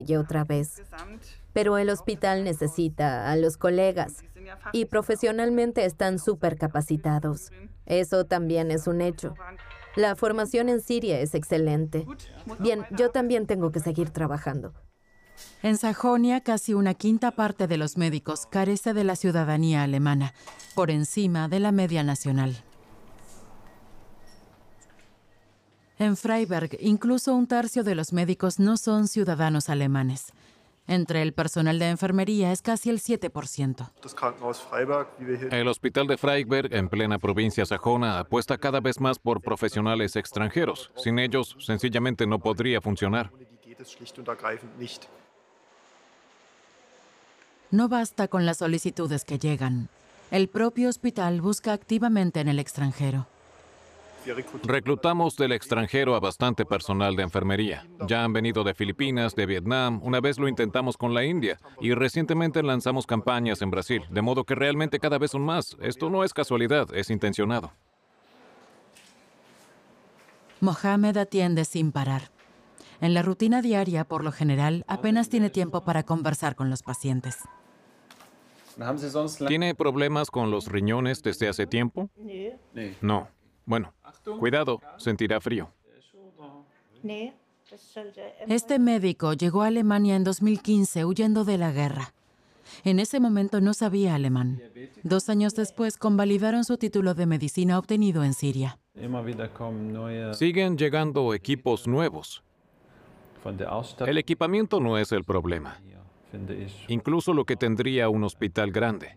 y otra vez. Pero el hospital necesita a los colegas y profesionalmente están súper capacitados. Eso también es un hecho. La formación en Siria es excelente. Bien, yo también tengo que seguir trabajando. En Sajonia, casi una quinta parte de los médicos carece de la ciudadanía alemana, por encima de la media nacional. En Freiberg, incluso un tercio de los médicos no son ciudadanos alemanes. Entre el personal de enfermería es casi el 7%. El hospital de Freiberg, en plena provincia sajona, apuesta cada vez más por profesionales extranjeros. Sin ellos, sencillamente no podría funcionar. No basta con las solicitudes que llegan. El propio hospital busca activamente en el extranjero. Reclutamos del extranjero a bastante personal de enfermería. Ya han venido de Filipinas, de Vietnam, una vez lo intentamos con la India y recientemente lanzamos campañas en Brasil, de modo que realmente cada vez son más. Esto no es casualidad, es intencionado. Mohamed atiende sin parar. En la rutina diaria, por lo general, apenas tiene tiempo para conversar con los pacientes. ¿Tiene problemas con los riñones desde hace tiempo? No. Bueno, cuidado, sentirá frío. Este médico llegó a Alemania en 2015 huyendo de la guerra. En ese momento no sabía alemán. 2 años después convalidaron su título de medicina obtenido en Siria. Siguen llegando equipos nuevos. El equipamiento no es el problema. Incluso lo que tendría un hospital grande.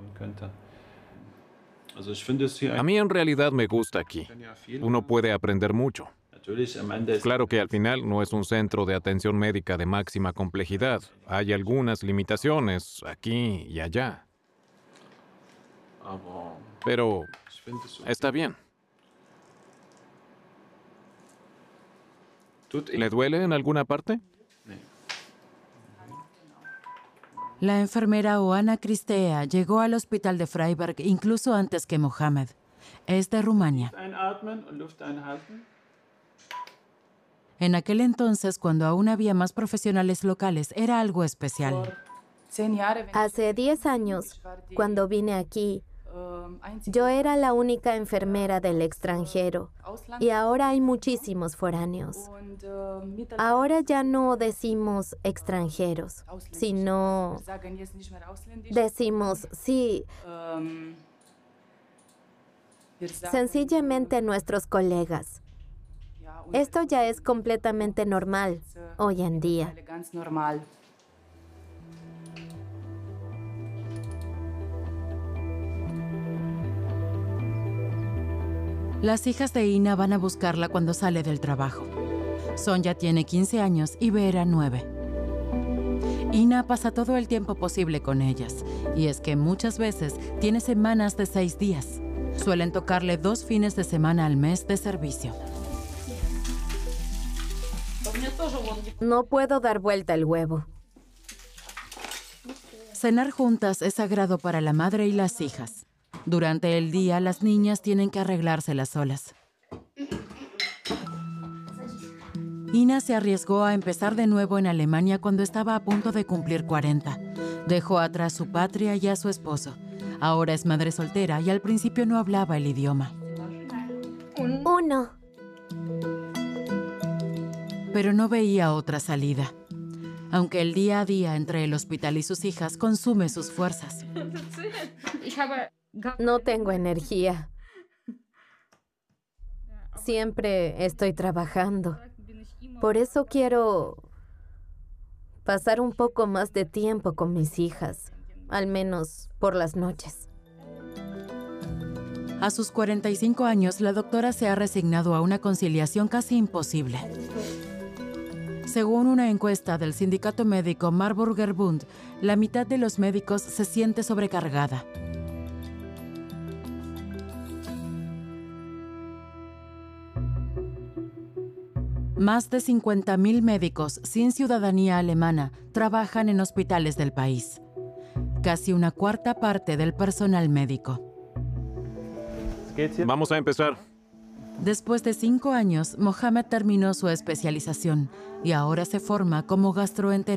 A mí en realidad me gusta aquí. Uno puede aprender mucho. Claro que al final no es un centro de atención médica de máxima complejidad. Hay algunas limitaciones aquí y allá. Pero está bien. ¿Le duele en alguna parte? La enfermera Oana Cristea llegó al hospital de Freiberg incluso antes que Mohamed. Es de Rumania. En aquel entonces, cuando aún había más profesionales locales, era algo especial. Hace 10 años, cuando vine aquí, yo era la única enfermera del extranjero y ahora hay muchísimos foráneos. Ahora ya no decimos extranjeros, sino decimos, sí, sencillamente nuestros colegas. Esto ya es completamente normal hoy en día. Las hijas de Ina van a buscarla cuando sale del trabajo. Sonja tiene 15 años y Vera 9. Ina pasa todo el tiempo posible con ellas, y es que muchas veces tiene semanas de 6 días. Suelen tocarle 2 fines de semana al mes de servicio. No puedo dar vuelta el huevo. Cenar juntas es sagrado para la madre y las hijas. Durante el día, las niñas tienen que arreglárselas solas. Ina se arriesgó a empezar de nuevo en Alemania cuando estaba a punto de cumplir 40. Dejó atrás su patria y a su esposo. Ahora es madre soltera y al principio no hablaba el idioma. 1. Pero no veía otra salida. Aunque el día a día entre el hospital y sus hijas consume sus fuerzas. No tengo energía. Siempre estoy trabajando. Por eso quiero pasar un poco más de tiempo con mis hijas, al menos por las noches. A sus 45 años, la doctora se ha resignado a una conciliación casi imposible. Según una encuesta del sindicato médico Marburger Bund, la mitad de los médicos se siente sobrecargada. Más de 50.000 médicos sin ciudadanía alemana trabajan en hospitales del país. Casi una cuarta parte del personal médico. Vamos a empezar. Después de 5 años, Mohamed terminó su especialización y ahora se forma como gastroenterólogo.